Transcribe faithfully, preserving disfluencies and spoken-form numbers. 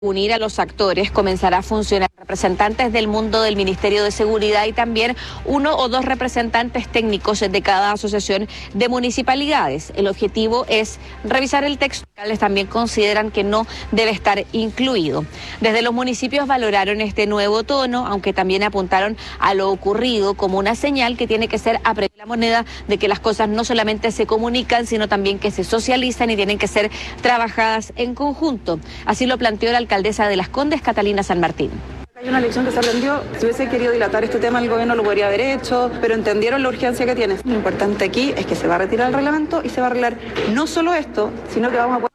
unir a los actores, comenzará a funcionar representantes del mundo del Ministerio de Seguridad y también uno o dos representantes técnicos de cada asociación de municipalidades. El objetivo es revisar el texto. También consideran que no debe estar incluido. Desde los municipios valoraron este nuevo tono, aunque también apuntaron a lo ocurrido como una señal que tiene que ser aprender la moneda de que las cosas no solamente se comunican, sino también que se socializan y tienen que ser trabajadas en conjunto. Así lo planteó la alcaldesa de Las Condes, Catalina San Martín. Hay una lección que se aprendió. Si hubiese querido dilatar este tema, el gobierno lo podría haber hecho, pero entendieron la urgencia que tiene. Lo importante aquí es que se va a retirar el reglamento y se va a arreglar no solo esto, sino que vamos a poder